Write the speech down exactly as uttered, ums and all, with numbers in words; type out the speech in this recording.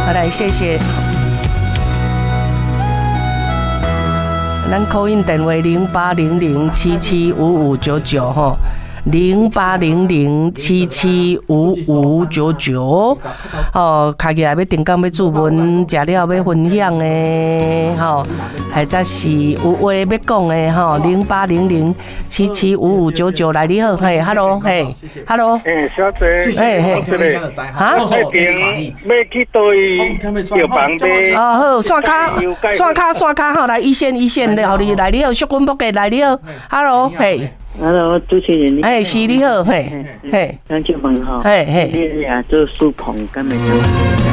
好来，谢谢。咱 call in 电话零八零零七七五五九九吼。零八零零七七五五九九，哦，开起来要定岗要注文，食了要分享的，吼，或者是有话要讲的，吼，零八零零七七五五九九来你好，嘿 ，hello， 嘿 ，hello， 嘿，小姐， 嘿嘿， 哈，那边要去对药房买， 哦好，线卡，线卡，线卡，吼，来一线一线的，互你来你好，淑君不给来你好 ，hello， 嘿。 Hello， 主持人你好。 哎，是你好，嘿，嘿， 咱就问吼， 嘿嘿， 你也做书棚，敢会做？